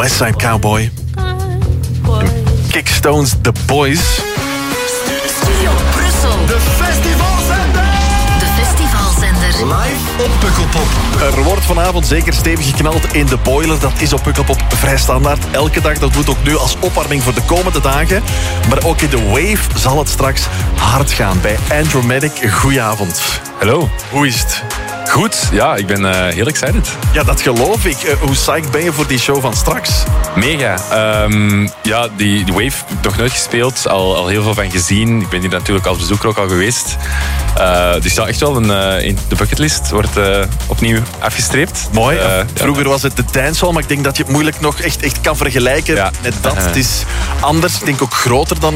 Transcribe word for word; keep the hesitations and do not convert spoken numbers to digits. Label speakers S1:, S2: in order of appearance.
S1: West Side Cowboy. Kickstones, The Boys.
S2: Studio Brussel.
S3: De festivalzender.
S2: De festivalzender.
S3: Live op Pukkelpop.
S1: Er wordt vanavond zeker stevig geknald in de boiler. Dat is op Pukkelpop vrij standaard. Elke dag, dat doet ook nu als opwarming voor de komende dagen. Maar ook in de Wave zal het straks hard gaan. Bij Andromatic, goedenavond.
S4: Hallo.
S1: Hoe is het?
S4: Goed, ja, ik ben uh, heel excited.
S1: Ja, dat geloof ik. Uh, hoe psyched ben je voor die show van straks?
S4: Mega. Um, ja, die, die Wave heb ik nog nooit gespeeld. Al, al heel veel van gezien. Ik ben hier natuurlijk als bezoeker ook al geweest. Uh, dus ja, echt wel een, uh, in de bucketlist wordt uh, opnieuw afgestreept.
S1: Mooi.
S4: Uh,
S1: Vroeger
S4: ja.
S1: was het de dancehall, maar ik denk dat je het moeilijk nog echt, echt kan vergelijken
S4: Ja.
S1: met dat.
S4: Uh-huh.
S1: Het is anders. Ik denk ook groter dan